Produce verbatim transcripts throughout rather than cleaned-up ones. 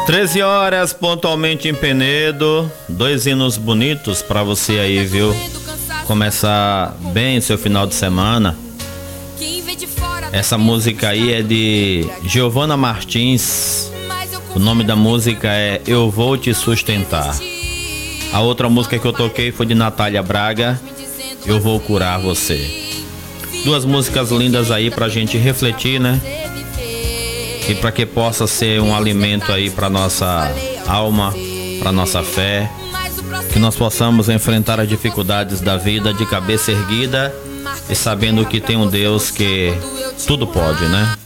treze horas, pontualmente em Penedo. Dois hinos bonitos pra você aí, viu? Começar bem seu final de semana. Essa música aí é de Giovana Martins. O nome da música é Eu Vou Te Sustentar. A outra música que eu toquei foi de Natália Braga, Eu Vou Curar Você. Duas músicas lindas aí pra gente refletir, né? E para que possa ser um alimento aí para nossa alma, para nossa fé, que nós possamos enfrentar as dificuldades da vida de cabeça erguida e sabendo que tem um Deus que tudo pode, né?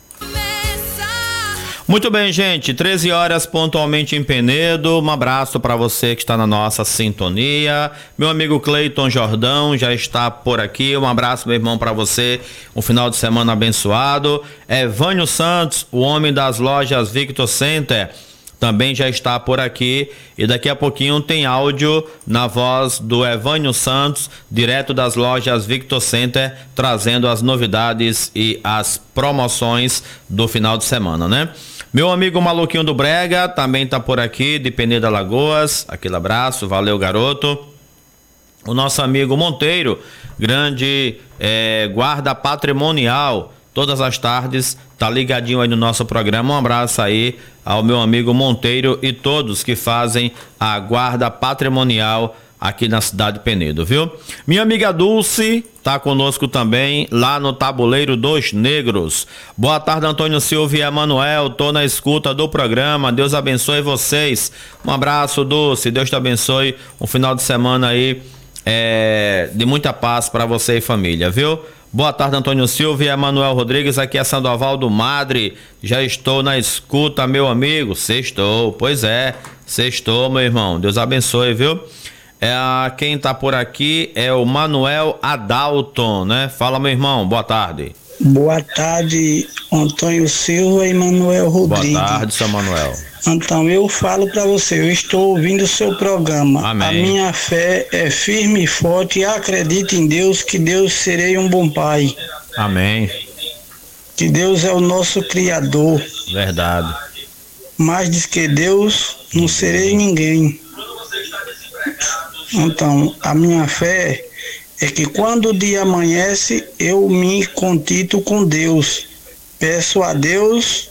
Muito bem, gente, treze horas pontualmente em Penedo. Um abraço para você que está na nossa sintonia. Meu amigo Cleiton Jordão já está por aqui. Um abraço, meu irmão, para você. Um final de semana abençoado. Evânio Santos, o homem das lojas Victor Center, também já está por aqui. E daqui a pouquinho tem áudio na voz do Evânio Santos, direto das lojas Victor Center, trazendo as novidades e as promoções do final de semana, né? Meu amigo Maluquinho do Brega também tá por aqui, de Penedo Alagoas. Aquele abraço, valeu, garoto. O nosso amigo Monteiro, grande é, guarda patrimonial, todas as tardes, tá ligadinho aí no nosso programa. Um abraço aí ao meu amigo Monteiro e todos que fazem a guarda patrimonial aqui na cidade de Penedo, viu? Minha amiga Dulce tá conosco também lá no Tabuleiro dos Negros. Boa tarde, Antônio Silva e Emanuel, tô na escuta do programa, Deus abençoe vocês. Um abraço, Dulce, Deus te abençoe, um final de semana aí é, de muita paz para você e família, viu? Boa tarde, Antônio Silva e Emanuel Rodrigues, aqui é Sandoval do Madre, já estou na escuta, meu amigo. Sextou, pois é, sextou, meu irmão, Deus abençoe, viu? É, quem tá por aqui é o Manuel Adalton, né? Fala, meu irmão, boa tarde. Boa tarde, Antônio Silva e Manuel Rodrigues. Boa tarde, seu Manuel. Então, eu falo para você, eu estou ouvindo o seu programa. Amém. A minha fé é firme e forte e acredito em Deus, que Deus serei um bom pai. Amém. Que Deus é o nosso Criador. Verdade. Mais diz que Deus, não serei ninguém. Então, a minha fé é que quando o dia amanhece, eu me contito com Deus. Peço a Deus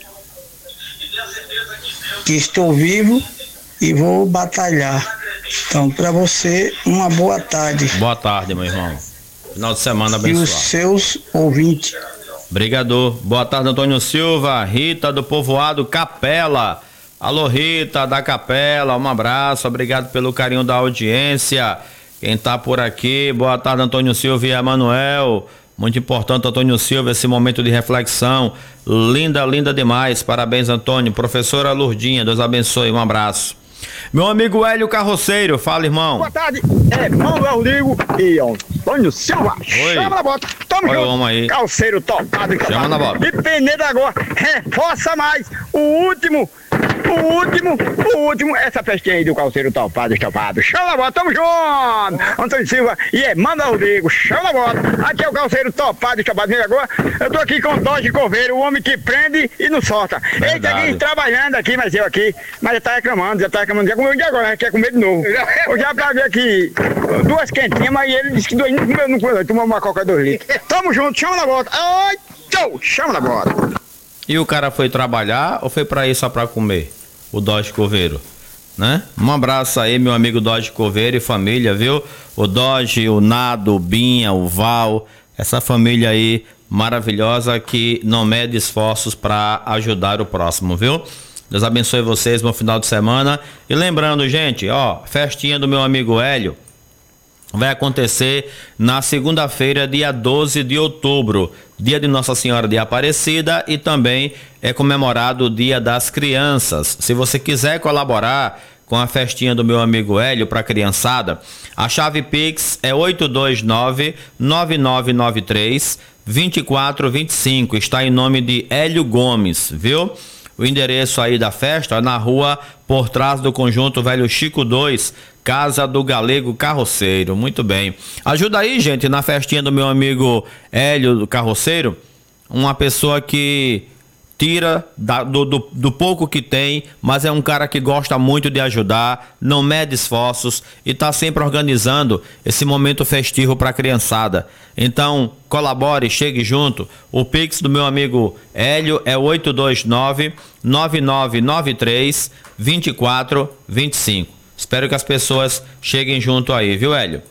que estou vivo e vou batalhar. Então, para você, uma boa tarde. Boa tarde, meu irmão. Final de semana abençoado. E os seus ouvintes. Obrigado. Boa tarde, Antônio Silva. Rita do povoado Capela. Alô, Rita da Capela, um abraço, obrigado pelo carinho da audiência. Quem tá por aqui, boa tarde, Antônio Silva e Emanuel. Muito importante, Antônio Silva, esse momento de reflexão. Linda, linda demais. Parabéns, Antônio. Professora Lourdinha, Deus abençoe, um abraço. Meu amigo Hélio Carroceiro, fala, irmão. Boa tarde, é Manuel Rodrigo e Antônio Silva. Oi. Chama na bota, tamo Oi, junto. vamos aí. Calceiro topado. Chama na bota. E Penedo agora, reforça mais o último, o último, o último, essa festinha aí do calceiro topado, estopado. Chama na bota, tamo junto. Antônio Silva e é Manuel Rodrigo, chama na bota. Aqui é o calceiro topado, estopado. Agora, eu tô aqui com o Dodge Coveiro, o homem que prende e não solta. Verdade. Ele tá aqui trabalhando aqui, mas eu aqui, mas já tá reclamando, já tá reclamando. Já comeu de agora, né? Quer comer de novo. Eu já paguei aqui duas quentinhas, mas ele disse que dois não comeu, não comeu, tomou uma coca dois litros. Tamo junto, chama na bota. Ai, tchau, chama na bota. E o cara foi trabalhar ou foi pra ir só pra comer? O Dodge Coveiro, né? Um abraço aí, meu amigo Dodge Coveiro e família, viu? O Dodge, o Nado, o Binha, o Val, essa família aí maravilhosa que não mede esforços pra ajudar o próximo, viu? Deus abençoe vocês no final de semana. E lembrando, gente, ó, festinha do meu amigo Hélio vai acontecer na segunda-feira, dia doze de outubro, dia de Nossa Senhora de Aparecida, e também é comemorado o Dia das Crianças. Se você quiser colaborar com a festinha do meu amigo Hélio para a criançada, a chave Pix é oito dois nove, nove nove nove três, dois quatro dois cinco. Está em nome de Hélio Gomes, viu? O endereço aí da festa é na rua por trás do Conjunto Velho Chico dois, Casa do Galego Carroceiro. Muito bem. Ajuda aí, gente, na festinha do meu amigo Hélio do Carroceiro. Uma pessoa que tira da, do, do, do pouco que tem, mas é um cara que gosta muito de ajudar, não mede esforços e está sempre organizando esse momento festivo para a criançada. Então, colabore, chegue junto. O Pix do meu amigo Hélio é oito dois nove, nove nove nove três, dois quatro dois cinco. Espero que as pessoas cheguem junto aí, viu, Hélio?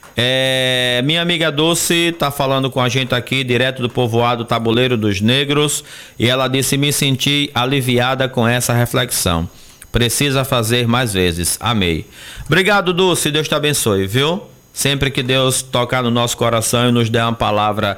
É, minha amiga Dulce está falando com a gente aqui, direto do povoado Tabuleiro dos Negros, e ela disse: me senti aliviada com essa reflexão. Precisa fazer mais vezes. Amei. Obrigado, Dulce. Deus te abençoe, viu? Sempre que Deus tocar no nosso coração e nos der uma palavra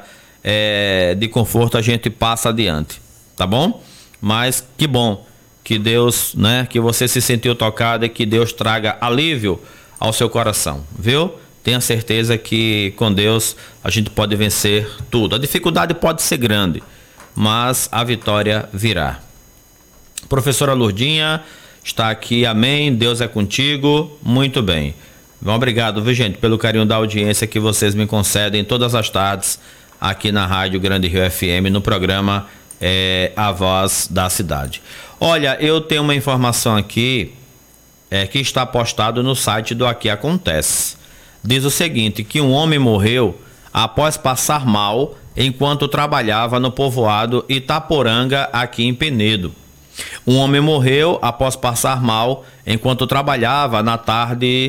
é, de conforto, a gente passa adiante, tá bom? Mas que bom que Deus, né, que você se sentiu tocada e que Deus traga alívio ao seu coração, viu? Tenha certeza que com Deus a gente pode vencer tudo. A dificuldade pode ser grande, mas a vitória virá. Professora Lourdinha está aqui, amém, Deus é contigo, muito bem. Obrigado, viu, gente, pelo carinho da audiência que vocês me concedem todas as tardes aqui na Rádio Grande Rio F M, no programa é, A Voz da Cidade. Olha, eu tenho uma informação aqui é, que está postado no site do Aqui Acontece. Diz o seguinte, que um homem morreu após passar mal enquanto trabalhava no povoado Itaporanga, aqui em Penedo. Um homem morreu após passar mal enquanto trabalhava na tarde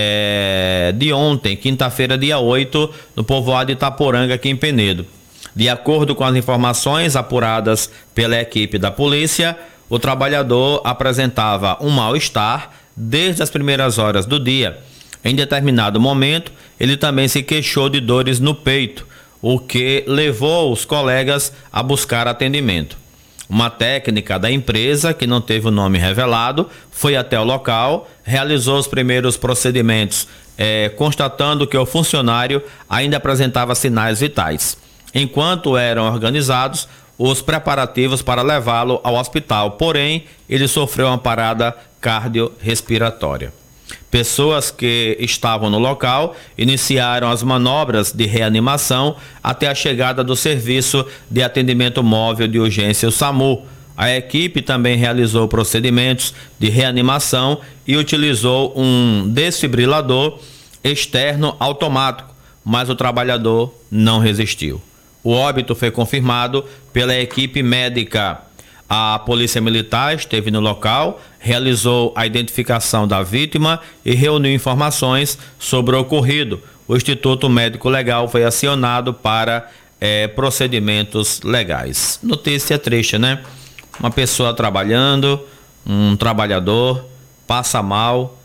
é, de ontem, quinta-feira, dia oito, no povoado Itaporanga, aqui em Penedo. De acordo com as informações apuradas pela equipe da polícia, o trabalhador apresentava um mal-estar desde as primeiras horas do dia. Em determinado momento, ele também se queixou de dores no peito, o que levou os colegas a buscar atendimento. Uma técnica da empresa, que não teve o nome revelado, foi até o local, realizou os primeiros procedimentos, eh, constatando que o funcionário ainda apresentava sinais vitais. Enquanto eram organizados os preparativos para levá-lo ao hospital, porém, ele sofreu uma parada cardiorrespiratória. Pessoas que estavam no local iniciaram as manobras de reanimação até a chegada do Serviço de Atendimento Móvel de Urgência, o SAMU. A equipe também realizou procedimentos de reanimação e utilizou um desfibrilador externo automático, mas o trabalhador não resistiu. O óbito foi confirmado pela equipe médica. A Polícia Militar esteve no local, realizou a identificação da vítima e reuniu informações sobre o ocorrido. O Instituto Médico Legal foi acionado para é, procedimentos legais. Notícia triste, né? Uma pessoa trabalhando, um trabalhador passa mal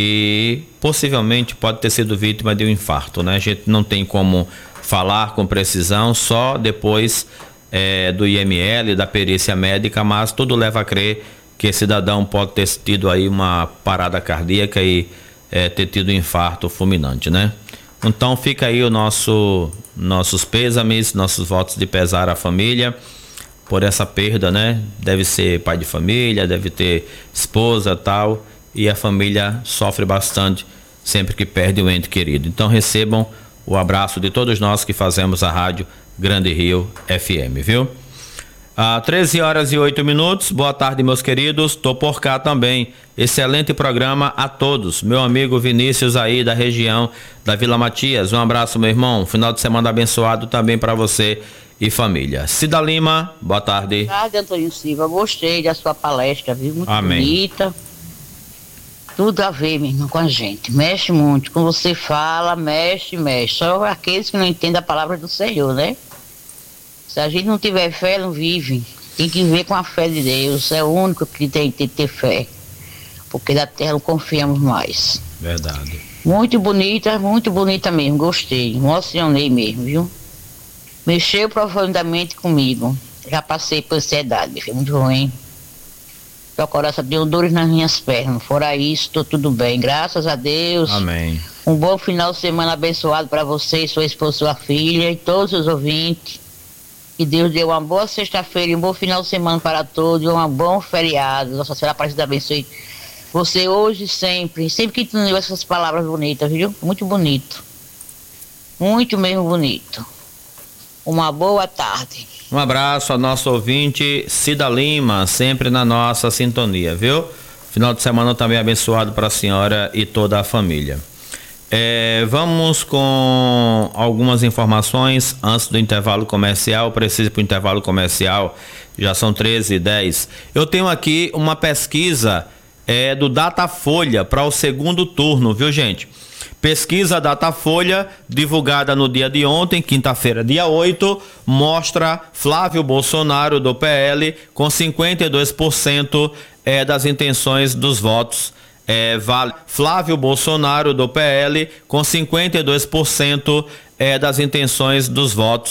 e possivelmente pode ter sido vítima de um infarto, né? A gente não tem como falar com precisão, só depois É, do I M L, da perícia médica, mas tudo leva a crer que esse cidadão pode ter tido aí uma parada cardíaca e é, ter tido um infarto fulminante, né? Então fica aí o nosso nossos pêsames, nossos votos de pesar à família por essa perda, né? Deve ser pai de família, deve ter esposa, tal, e a família sofre bastante sempre que perde um ente querido. Então recebam o abraço de todos nós que fazemos a rádio Grande Rio F M, viu? Ah, treze horas e oito minutos. Boa tarde, meus queridos. Tô por cá também. Excelente programa a todos. Meu amigo Vinícius aí da região da Vila Matias. Um abraço, meu irmão. Final de semana abençoado também para você e família. Cida Lima, boa tarde. Boa tarde, Antônio Silva. Gostei da sua palestra, viu? Muito Amém. Bonita. Tudo a ver, meu irmão, com a gente. Mexe muito. Quando você fala, mexe, mexe. Só aqueles que não entendem a palavra do Senhor, né? Se a gente não tiver fé, não vive. Tem que viver com a fé de Deus. É o único que tem que ter fé. Porque da terra não confiamos mais. Verdade. Muito bonita, muito bonita mesmo. Gostei. Emocionei mesmo, viu? Mexeu profundamente comigo. Já passei por ansiedade. Foi muito ruim. Meu coração deu dores nas minhas pernas. Fora isso, estou tudo bem. Graças a Deus. Amém. Um bom final de semana abençoado para você, sua esposa, sua filha e todos os ouvintes. Que Deus dê uma boa sexta-feira e um bom final de semana para todos. E um bom feriado. Nossa Senhora Aparecida abençoe você hoje e sempre. Sempre que tu essas essas palavras bonitas, viu? Muito bonito. Muito mesmo bonito. Uma boa tarde. Um abraço ao nosso ouvinte Cida Lima, sempre na nossa sintonia, viu? Final de semana também abençoado para a senhora e toda a família. É, vamos com algumas informações antes do intervalo comercial. Preciso para o intervalo comercial, já são treze e dez. Eu tenho aqui uma pesquisa é, do Datafolha para o segundo turno, viu, gente? Pesquisa Datafolha, divulgada no dia de ontem, quinta-feira, dia oito, mostra Flávio Bolsonaro, do P L, com cinquenta e dois por cento é, das intenções dos votos. É, vale. Flávio Bolsonaro, do P L, com cinquenta e dois por cento é, das intenções dos votos.